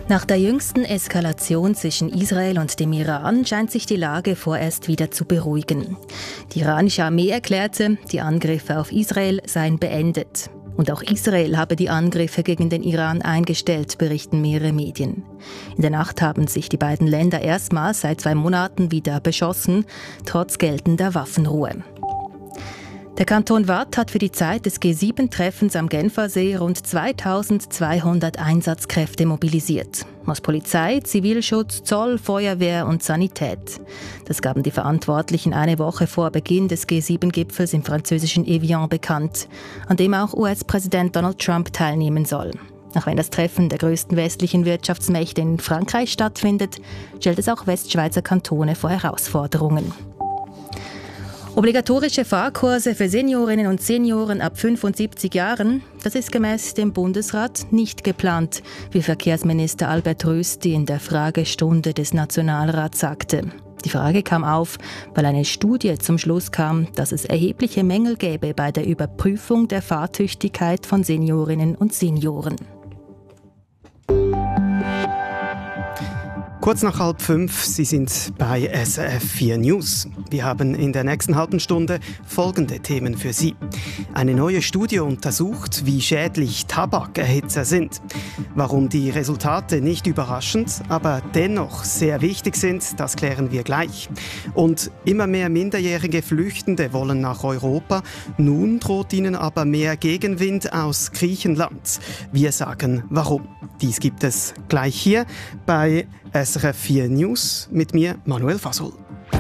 Nach der jüngsten Eskalation zwischen Israel und dem Iran scheint sich die Lage vorerst wieder zu beruhigen. Die iranische Armee erklärte, die Angriffe auf Israel seien beendet. Und auch Israel habe die Angriffe gegen den Iran eingestellt, berichten mehrere Medien. In der Nacht haben sich die beiden Länder erstmals seit 2 Monaten wieder beschossen, trotz geltender Waffenruhe. Der Kanton Waadt hat für die Zeit des G7-Treffens am Genfersee rund 2200 Einsatzkräfte mobilisiert. Aus Polizei, Zivilschutz, Zoll, Feuerwehr und Sanität. Das gaben die Verantwortlichen eine Woche vor Beginn des G7-Gipfels im französischen Evian bekannt, an dem auch US-Präsident Donald Trump teilnehmen soll. Auch wenn das Treffen der größten westlichen Wirtschaftsmächte in Frankreich stattfindet, stellt es auch Westschweizer Kantone vor Herausforderungen. Obligatorische Fahrkurse für Seniorinnen und Senioren ab 75 Jahren, das ist gemäß dem Bundesrat nicht geplant, wie Verkehrsminister Albert Rösti in der Fragestunde des Nationalrats sagte. Die Frage kam auf, weil eine Studie zum Schluss kam, dass es erhebliche Mängel gäbe bei der Überprüfung der Fahrtüchtigkeit von Seniorinnen und Senioren. Kurz nach 4:30, Sie sind bei SRF 4 News. Wir haben in der nächsten halben Stunde folgende Themen für Sie. Eine neue Studie untersucht, wie schädlich Tabakerhitzer sind. Warum die Resultate nicht überraschend, aber dennoch sehr wichtig sind, das klären wir gleich. Und immer mehr minderjährige Flüchtende wollen nach Europa. Nun droht ihnen aber mehr Gegenwind aus Griechenland. Wir sagen warum. Dies gibt es gleich hier bei SRF 4 News mit mir, Manuel Fasol.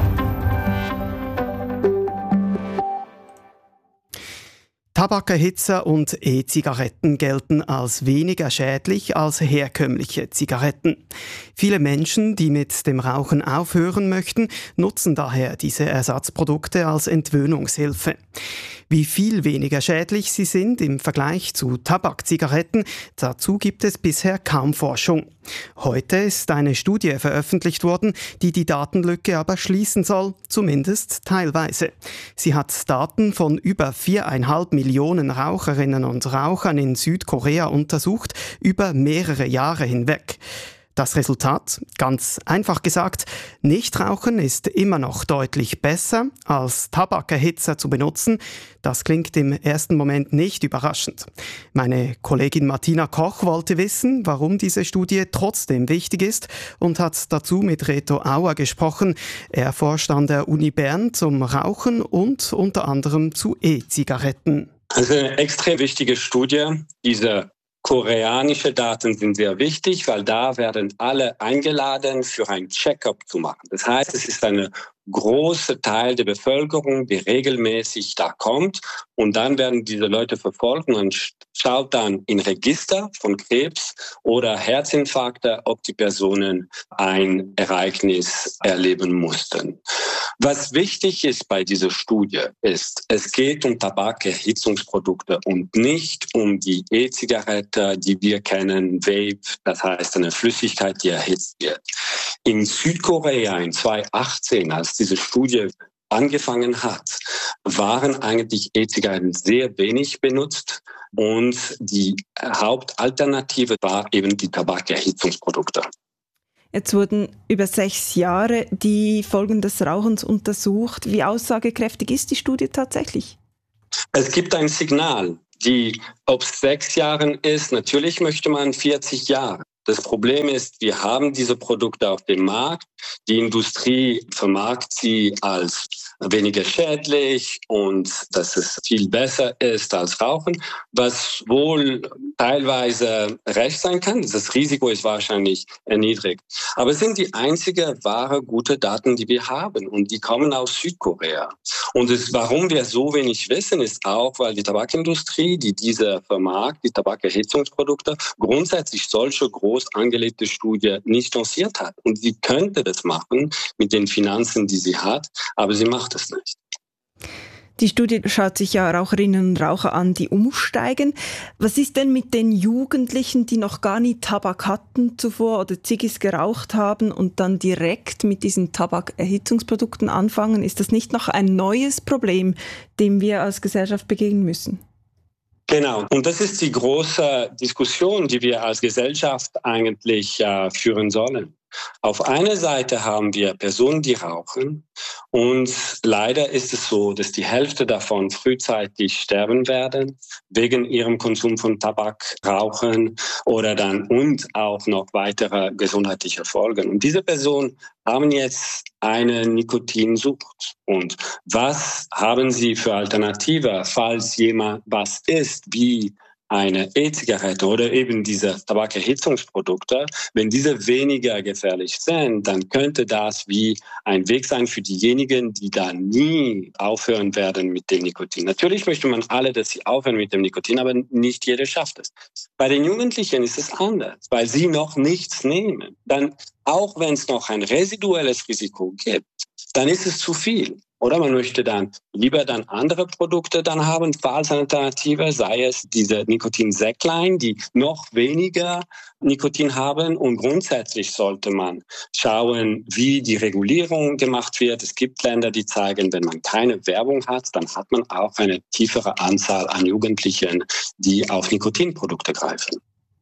Tabakerhitzer und E-Zigaretten gelten als weniger schädlich als herkömmliche Zigaretten. Viele Menschen, die mit dem Rauchen aufhören möchten, nutzen daher diese Ersatzprodukte als Entwöhnungshilfe. Wie viel weniger schädlich sie sind im Vergleich zu Tabakzigaretten, dazu gibt es bisher kaum Forschung. Heute ist eine Studie veröffentlicht worden, die die Datenlücke aber schließen soll, zumindest teilweise. Sie hat Daten von über 4,5 Millionen Raucherinnen und Rauchern in Südkorea untersucht, über mehrere Jahre hinweg. Das Resultat? Ganz einfach gesagt, Nichtrauchen ist immer noch deutlich besser als Tabakerhitzer zu benutzen. Das klingt im ersten Moment nicht überraschend. Meine Kollegin Martina Koch wollte wissen, warum diese Studie trotzdem wichtig ist und hat dazu mit Reto Auer gesprochen. Er forscht an der Uni Bern zum Rauchen und unter anderem zu E-Zigaretten. Also eine extrem wichtige Studie. Diese koreanische Daten sind sehr wichtig, weil da werden alle eingeladen, für ein Check-up zu machen. Das heißt, es ist eine große Teil der Bevölkerung, die regelmäßig da kommt. Und dann werden diese Leute verfolgt und schaut dann in Register von Krebs oder Herzinfarkte, ob die Personen ein Ereignis erleben mussten. Was wichtig ist bei dieser Studie ist, es geht um Tabakerhitzungsprodukte und nicht um die E-Zigarette, die wir kennen, Vape, das heißt eine Flüssigkeit, die erhitzt wird. In Südkorea in 2018, als diese Studie angefangen hat, waren eigentlich E-Zigaretten sehr wenig benutzt und die Hauptalternative war eben die Tabakerhitzungsprodukte. Jetzt wurden über 6 Jahre die Folgen des Rauchens untersucht. Wie aussagekräftig ist die Studie tatsächlich? Es gibt ein Signal, ob es 6 Jahre ist, natürlich möchte man 40 Jahre. Das Problem ist, wir haben diese Produkte auf dem Markt. Die Industrie vermarktet sie als weniger schädlich und dass es viel besser ist als Rauchen, was wohl teilweise recht sein kann. Das Risiko ist wahrscheinlich erniedrigt. Aber es sind die einzige wahre gute Daten, die wir haben und die kommen aus Südkorea. Und warum wir so wenig wissen, ist auch, weil die Tabakindustrie, die diese vermarktet, die Tabakerhitzungsprodukte, grundsätzlich solche groß angelegte Studie nicht lanciert hat. Und sie könnte das machen mit den Finanzen, die sie hat, aber sie macht es nicht. Die Studie schaut sich ja Raucherinnen und Raucher an, die umsteigen. Was ist denn mit den Jugendlichen, die noch gar nie Tabak hatten zuvor oder Ziggis geraucht haben und dann direkt mit diesen Tabakerhitzungsprodukten anfangen? Ist das nicht noch ein neues Problem, dem wir als Gesellschaft begegnen müssen? Genau. Und das ist die große Diskussion, die wir als Gesellschaft eigentlich führen sollen. Auf einer Seite haben wir Personen, die rauchen. Und leider ist es so, dass die Hälfte davon frühzeitig sterben werden, wegen ihrem Konsum von Tabak, Rauchen oder dann und auch noch weitere gesundheitliche Folgen. Und diese Personen haben jetzt eine Nikotinsucht. Und was haben sie für Alternative, falls jemand was isst, wie eine E-Zigarette oder eben diese Tabakerhitzungsprodukte, wenn diese weniger gefährlich sind, dann könnte das wie ein Weg sein für diejenigen, die dann nie aufhören werden mit dem Nikotin. Natürlich möchte man alle, dass sie aufhören mit dem Nikotin, aber nicht jeder schafft es. Bei den Jugendlichen ist es anders, weil sie noch nichts nehmen. Dann, auch wenn es noch ein residuelles Risiko gibt, dann ist es zu viel. Oder man möchte dann lieber dann andere Produkte dann haben, als Alternative, sei es diese Nikotinsäcklein, die noch weniger Nikotin haben. Und grundsätzlich sollte man schauen, wie die Regulierung gemacht wird. Es gibt Länder, die zeigen, wenn man keine Werbung hat, dann hat man auch eine tiefere Anzahl an Jugendlichen, die auf Nikotinprodukte greifen.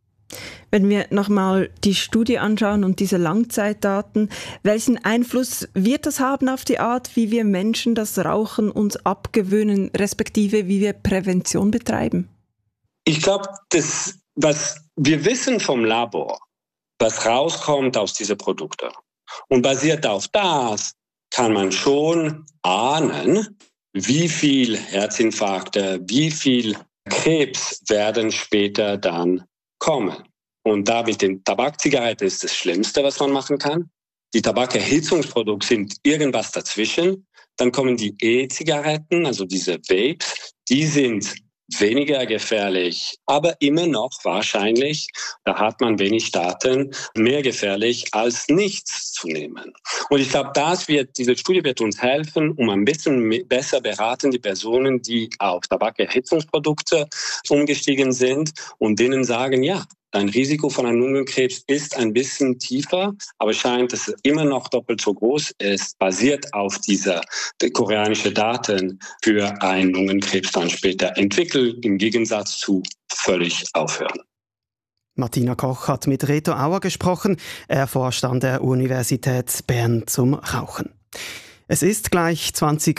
Wenn wir nochmal die Studie anschauen und diese Langzeitdaten, welchen Einfluss wird das haben auf die Art, wie wir Menschen das Rauchen uns abgewöhnen, respektive wie wir Prävention betreiben? Ich glaube, das, was wir wissen vom Labor, was rauskommt aus diesen Produkten. Und basiert auf das kann man schon ahnen, wie viel Herzinfarkte, wie viel Krebs werden später dann kommen. Und da mit den Tabakzigaretten ist das Schlimmste, was man machen kann. Die Tabakerhitzungsprodukte sind irgendwas dazwischen. Dann kommen die E-Zigaretten, also diese Vapes, die sind weniger gefährlich, aber immer noch wahrscheinlich, da hat man wenig Daten, mehr gefährlich als nichts zu nehmen. Und ich glaube, diese Studie wird uns helfen, um ein bisschen besser beraten, die Personen, die auf Tabakerhitzungsprodukte umgestiegen sind und denen sagen, ja, dein Risiko von einem Lungenkrebs ist ein bisschen tiefer, aber scheint, dass es immer noch doppelt so groß ist, basiert auf diese koreanischen Daten für einen Lungenkrebs dann später entwickelt, im Gegensatz zu völlig aufhören. Martina Koch hat mit Reto Auer gesprochen. Er forscht an der Universität Bern zum Rauchen. Es ist gleich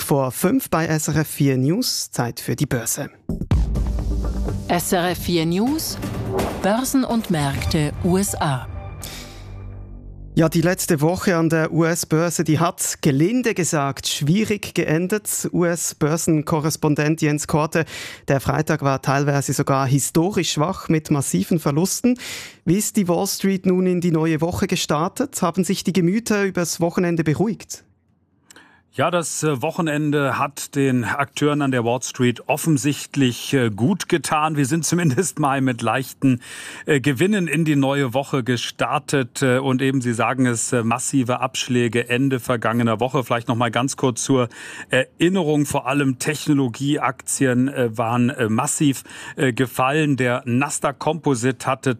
5:20 bei SRF 4 News, Zeit für die Börse. SRF 4 News, Börsen und Märkte USA. Ja, die letzte Woche an der US-Börse, die hat gelinde gesagt schwierig geendet. US-Börsenkorrespondent Jens Korte, der Freitag war teilweise sogar historisch schwach mit massiven Verlusten. Wie ist die Wall Street nun in die neue Woche gestartet? Haben sich die Gemüter übers Wochenende beruhigt? Ja, das Wochenende hat den Akteuren an der Wall Street offensichtlich gut getan. Wir sind zumindest mal mit leichten Gewinnen in die neue Woche gestartet. Und eben, Sie sagen es, massive Abschläge Ende vergangener Woche. Vielleicht noch mal ganz kurz zur Erinnerung. Vor allem Technologieaktien waren massiv gefallen. Der Nasdaq Composite hatte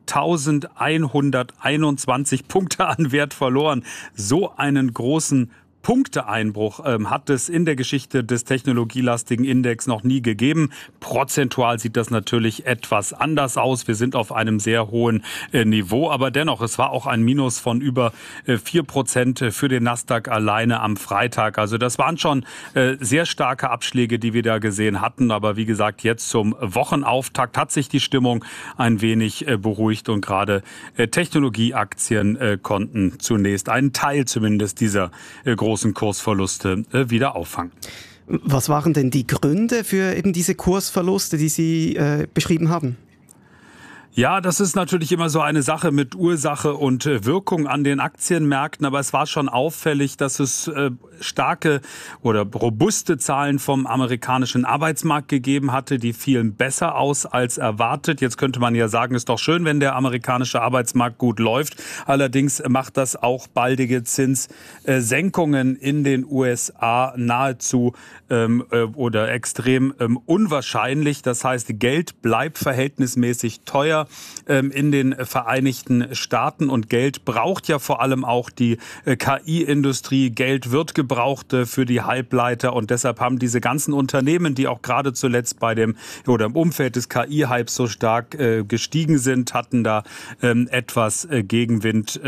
1121 Punkte an Wert verloren. So einen großen Punkteeinbruch hat es in der Geschichte des technologielastigen Index noch nie gegeben. Prozentual sieht das natürlich etwas anders aus. Wir sind auf einem sehr hohen Niveau, aber dennoch, es war auch ein Minus von über 4% für den Nasdaq alleine am Freitag. Also das waren schon sehr starke Abschläge, die wir da gesehen hatten. Aber wie gesagt, jetzt zum Wochenauftakt hat sich die Stimmung ein wenig beruhigt und gerade Technologieaktien konnten zunächst einen Teil zumindest dieser großen Kursverluste wieder auffangen. Was waren denn die Gründe für eben diese Kursverluste, die Sie beschrieben haben? Ja, das ist natürlich immer so eine Sache mit Ursache und Wirkung an den Aktienmärkten, aber es war schon auffällig, dass es starke oder robuste Zahlen vom amerikanischen Arbeitsmarkt gegeben hatte, die fielen besser aus als erwartet. Jetzt könnte man ja sagen, ist doch schön, wenn der amerikanische Arbeitsmarkt gut läuft. Allerdings macht das auch baldige Zinssenkungen in den USA nahezu oder extrem unwahrscheinlich. Das heißt, Geld bleibt verhältnismäßig teuer. in den Vereinigten Staaten. Und Geld braucht ja vor allem auch die KI-Industrie. Geld wird gebraucht für die Halbleiter. Und deshalb haben diese ganzen Unternehmen, die auch gerade zuletzt im Umfeld des KI-Hypes so stark gestiegen sind, hatten da etwas Gegenwind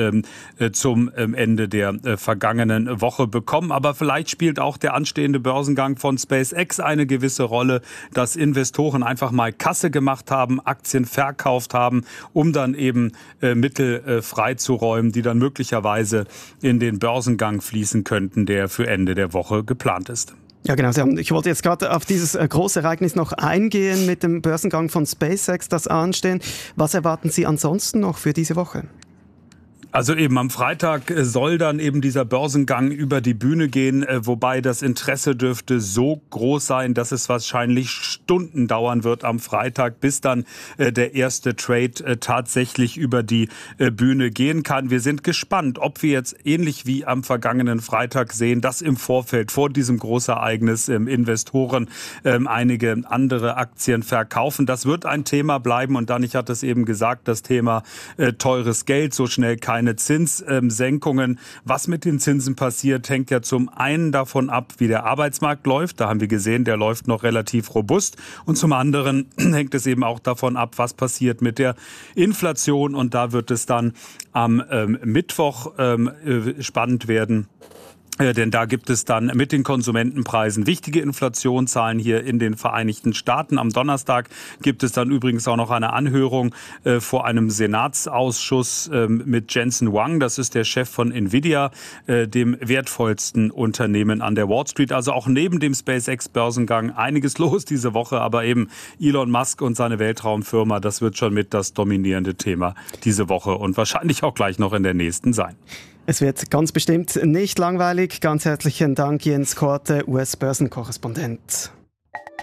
zum Ende der vergangenen Woche bekommen. Aber vielleicht spielt auch der anstehende Börsengang von SpaceX eine gewisse Rolle, dass Investoren einfach mal Kasse gemacht haben, Aktien verkauft haben, um dann eben Mittel freizuräumen, die dann möglicherweise in den Börsengang fließen könnten, der für Ende der Woche geplant ist. Ja, genau. Ich wollte jetzt gerade auf dieses große Ereignis noch eingehen mit dem Börsengang von SpaceX, das anstehen. Was erwarten Sie ansonsten noch für diese Woche? Also eben am Freitag soll dann eben dieser Börsengang über die Bühne gehen, wobei das Interesse dürfte so groß sein, dass es wahrscheinlich Stunden dauern wird am Freitag, bis dann der erste Trade tatsächlich über die Bühne gehen kann. Wir sind gespannt, ob wir jetzt ähnlich wie am vergangenen Freitag sehen, dass im Vorfeld vor diesem Großereignis Investoren einige andere Aktien verkaufen. Das wird ein Thema bleiben und dann, ich hatte es eben gesagt, das Thema teures Geld, so schnell keine Zinssenkungen. Was mit den Zinsen passiert, hängt ja zum einen davon ab, wie der Arbeitsmarkt läuft. Da haben wir gesehen, der läuft noch relativ robust. Und zum anderen hängt es eben auch davon ab, was passiert mit der Inflation. Und da wird es dann am Mittwoch spannend werden. Denn da gibt es dann mit den Konsumentenpreisen wichtige Inflationszahlen hier in den Vereinigten Staaten. Am Donnerstag gibt es dann übrigens auch noch eine Anhörung vor einem Senatsausschuss mit Jensen Huang. Das ist der Chef von Nvidia, dem wertvollsten Unternehmen an der Wall Street. Also auch neben dem SpaceX-Börsengang einiges los diese Woche. Aber eben Elon Musk und seine Weltraumfirma, das wird schon mit das dominierende Thema diese Woche und wahrscheinlich auch gleich noch in der nächsten sein. Es wird ganz bestimmt nicht langweilig. Ganz herzlichen Dank, Jens Korte, US-Börsenkorrespondent.